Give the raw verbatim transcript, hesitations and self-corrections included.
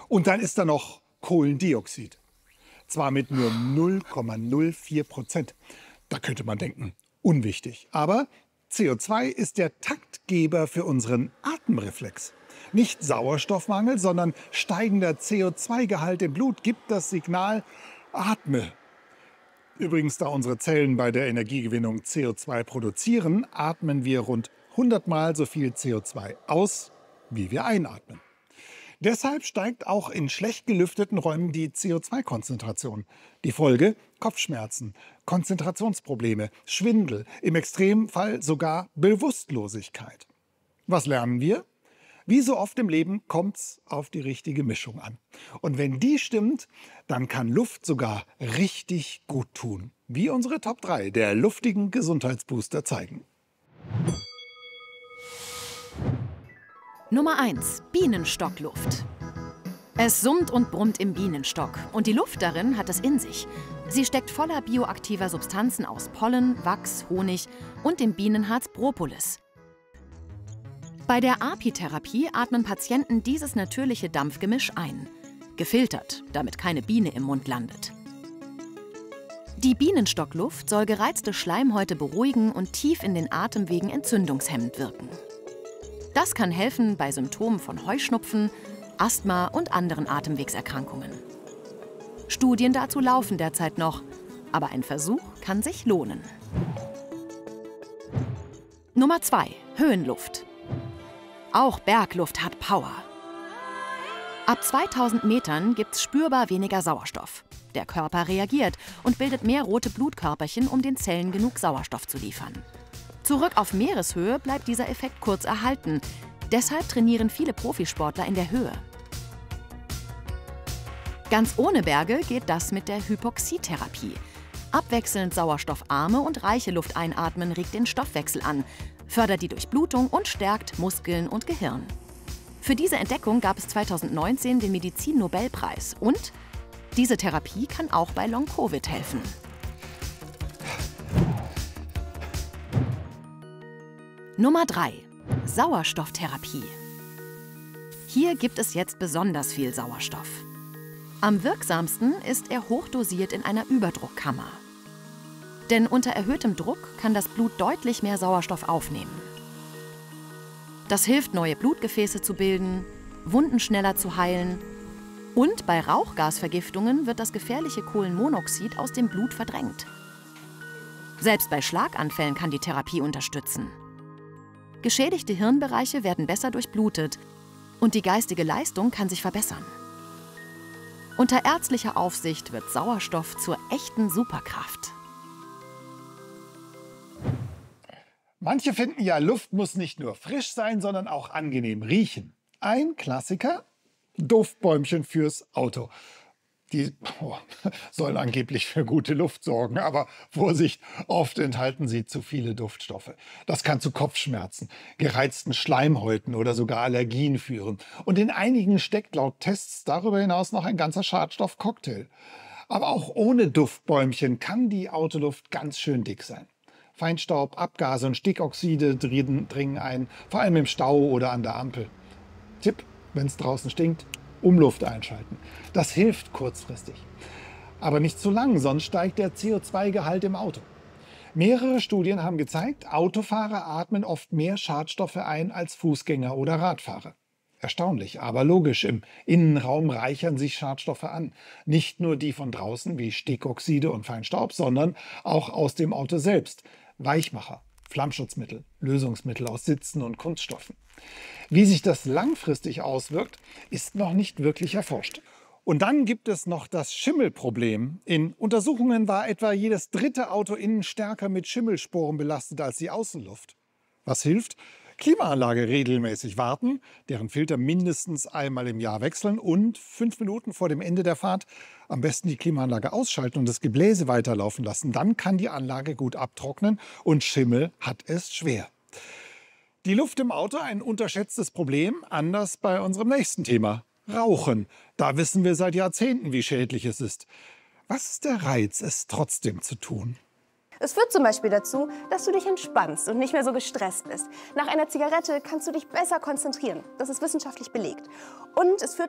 Und dann ist da noch Kohlendioxid. Zwar mit nur null Komma null vier Prozent. Da könnte man denken, unwichtig. Aber C O zwei ist der Taktgeber für unseren Atemreflex. Nicht Sauerstoffmangel, sondern steigender C O zwei Gehalt im Blut gibt das Signal Atme. Übrigens, da unsere Zellen bei der Energiegewinnung C O zwei produzieren, atmen wir rund hundert Mal so viel C O zwei aus, wie wir einatmen. Deshalb steigt auch in schlecht gelüfteten Räumen die C O zwei Konzentration. Die Folge? Kopfschmerzen, Konzentrationsprobleme, Schwindel, im Extremfall sogar Bewusstlosigkeit. Was lernen wir? Wie so oft im Leben kommt es auf die richtige Mischung an. Und wenn die stimmt, dann kann Luft sogar richtig gut tun. Wie unsere Top drei der luftigen Gesundheitsbooster zeigen. Nummer eins. Bienenstockluft. Es summt und brummt im Bienenstock und die Luft darin hat es in sich. Sie steckt voller bioaktiver Substanzen aus Pollen, Wachs, Honig und dem Bienenharz Propolis. Bei der Apitherapie atmen Patienten dieses natürliche Dampfgemisch ein. Gefiltert, damit keine Biene im Mund landet. Die Bienenstockluft soll gereizte Schleimhäute beruhigen und tief in den Atemwegen entzündungshemmend wirken. Das kann helfen bei Symptomen von Heuschnupfen, Asthma und anderen Atemwegserkrankungen. Studien dazu laufen derzeit noch, aber ein Versuch kann sich lohnen. Nummer zwei. Höhenluft. Auch Bergluft hat Power. Ab zweitausend Metern gibt es spürbar weniger Sauerstoff. Der Körper reagiert und bildet mehr rote Blutkörperchen, um den Zellen genug Sauerstoff zu liefern. Zurück auf Meereshöhe bleibt dieser Effekt kurz erhalten. Deshalb trainieren viele Profisportler in der Höhe. Ganz ohne Berge geht das mit der Hypoxietherapie. Abwechselnd sauerstoffarme und reiche Luft einatmen regt den Stoffwechsel an, fördert die Durchblutung und stärkt Muskeln und Gehirn. Für diese Entdeckung gab es zweitausendneunzehn den Medizin-Nobelpreis und diese Therapie kann auch bei Long-Covid helfen. Nummer drei. Sauerstofftherapie. Hier gibt es jetzt besonders viel Sauerstoff. Am wirksamsten ist er hochdosiert in einer Überdruckkammer. Denn unter erhöhtem Druck kann das Blut deutlich mehr Sauerstoff aufnehmen. Das hilft, neue Blutgefäße zu bilden, Wunden schneller zu heilen und bei Rauchgasvergiftungen wird das gefährliche Kohlenmonoxid aus dem Blut verdrängt. Selbst bei Schlaganfällen kann die Therapie unterstützen. Geschädigte Hirnbereiche werden besser durchblutet und die geistige Leistung kann sich verbessern. Unter ärztlicher Aufsicht wird Sauerstoff zur echten Superkraft. Manche finden ja, Luft muss nicht nur frisch sein, sondern auch angenehm riechen. Ein Klassiker? Duftbäumchen fürs Auto. Die oh, sollen angeblich für gute Luft sorgen, aber Vorsicht, oft enthalten sie zu viele Duftstoffe. Das kann zu Kopfschmerzen, gereizten Schleimhäuten oder sogar Allergien führen. Und in einigen steckt laut Tests darüber hinaus noch ein ganzer Schadstoffcocktail. Aber auch ohne Duftbäumchen kann die Autoluft ganz schön dick sein. Feinstaub, Abgase und Stickoxide dringen ein, vor allem im Stau oder an der Ampel. Tipp, wenn es draußen stinkt, Umluft einschalten. Das hilft kurzfristig. Aber nicht zu lang, sonst steigt der C O zwei Gehalt im Auto. Mehrere Studien haben gezeigt, Autofahrer atmen oft mehr Schadstoffe ein als Fußgänger oder Radfahrer. Erstaunlich, aber logisch. Im Innenraum reichern sich Schadstoffe an. Nicht nur die von draußen wie Stickoxide und Feinstaub, sondern auch aus dem Auto selbst. Weichmacher, Flammschutzmittel, Lösungsmittel aus Sitzen und Kunststoffen. Wie sich das langfristig auswirkt, ist noch nicht wirklich erforscht. Und dann gibt es noch das Schimmelproblem. In Untersuchungen war etwa jedes dritte Auto innen stärker mit Schimmelsporen belastet als die Außenluft. Was hilft? Klimaanlage regelmäßig warten, deren Filter mindestens einmal im Jahr wechseln und fünf Minuten vor dem Ende der Fahrt am besten die Klimaanlage ausschalten und das Gebläse weiterlaufen lassen. Dann kann die Anlage gut abtrocknen und Schimmel hat es schwer. Die Luft im Auto ein unterschätztes Problem, anders bei unserem nächsten Thema, Rauchen. Da wissen wir seit Jahrzehnten, wie schädlich es ist. Was ist der Reiz, es trotzdem zu tun? Es führt zum Beispiel dazu, dass du dich entspannst und nicht mehr so gestresst bist. Nach einer Zigarette kannst du dich besser konzentrieren. Das ist wissenschaftlich belegt. Und es führt